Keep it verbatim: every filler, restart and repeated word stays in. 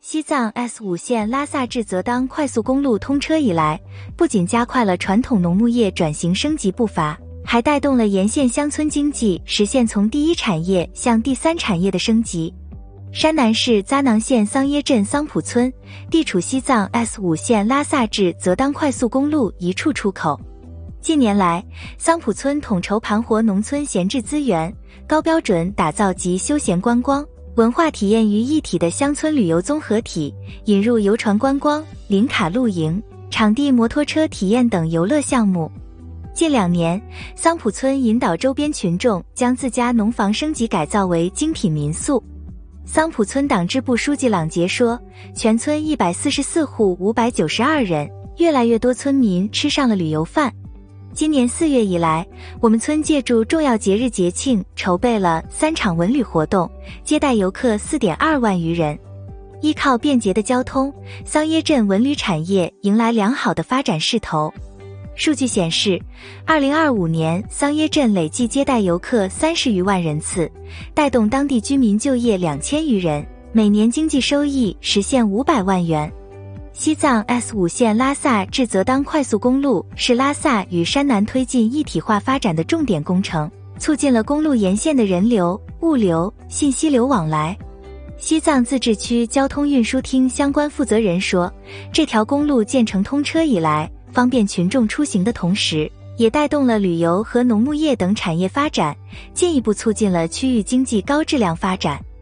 西藏 S 五 线拉萨至泽当快速公路通车以来，不仅加快了传统农牧业转型升级步伐，还带动了沿线乡村经济实现从第一产业向第三产业的升级。山南市扎囊县桑耶镇桑普村地处西藏 S 五 线拉萨至泽当快速公路一处出口。近年来，桑普村统筹盘活农村闲置资源，高标准打造集休闲观光、文化体验于一体的乡村旅游综合体，引入游船观光、林卡露营、场地摩托车体验等游乐项目。近两年，桑普村引导周边群众将自家农房升级改造为精品民宿。桑普村党支部书记朗杰说，全村一百四十四户五百九十二人，越来越多村民吃上了旅游饭。今年四月以来，我们村借助重要节日节庆筹备了三场文旅活动，接待游客 四点二万余人。依靠便捷的交通，桑耶镇文旅产业迎来良好的发展势头。数据显示，二零二五年桑耶镇累计接待游客三十余万人次，带动当地居民就业两千余人，每年经济收益实现五百万元。西藏 S 五 线拉萨至泽当快速公路是拉萨与山南推进一体化发展的重点工程，促进了公路沿线的人流、物流、信息流往来。西藏自治区交通运输厅相关负责人说，这条公路建成通车以来，方便群众出行的同时，也带动了旅游和农牧业等产业发展，进一步促进了区域经济高质量发展。